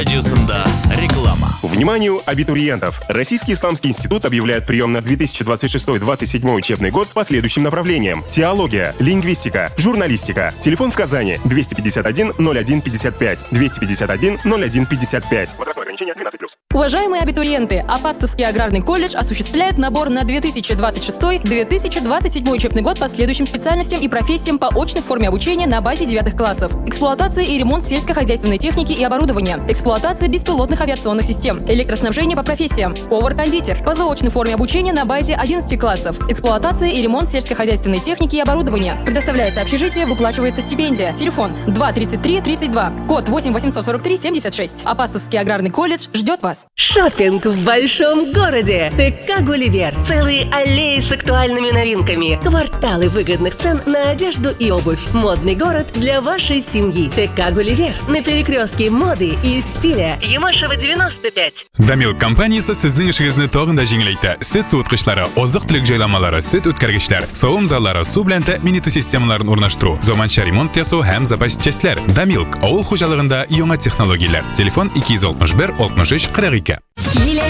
Радиосында реклама. Вниманию абитуриентов! Российский исламский институт объявляет прием на 2026-2027 учебный год по следующим направлениям: теология, лингвистика, журналистика. Телефон в Казани 251 01 55 251 01 55. Возрастное ограничение 12+. Уважаемые абитуриенты, Апастовский аграрный колледж осуществляет набор на 2026-2027 учебный год по следующим специальностям и профессиям по очной форме обучения на базе 9 классов: эксплуатация и ремонт сельскохозяйственной техники и оборудования, эксплуатация беспилотных авиационных систем, электроснабжение по профессиям, повар-кондитер, по заочной форме обучения на базе 11 классов, эксплуатация и ремонт сельскохозяйственной техники и оборудования. Предоставляется общежитие, выплачивается стипендия. Телефон 23332, код 884376. Апастовский аграрный колледж ждет вас. Шоппинг в большом городе. ТК «Гулливер». Целые аллеи с актуальными новинками. Кварталы выгодных цен на одежду и обувь. Модный город для вашей семьи. ТК «Гулливер» на перекрестке моды и стиля. Ямашева 95. Дамил компаниясы sizning ishingizni tog'inda yengillaydi. Süt so'tqichlari, oziq-tulik joylanmalari, süt o'tkazgichlar, sovun zallari, suv bilan ta'min etuvchi sistemalarini o'rnashtiruv, zamonaviy remont yasash ham zapaschaslar. Damilk ovul xo'jaligida yangi texnologiyalar. Telefon 261 63 42.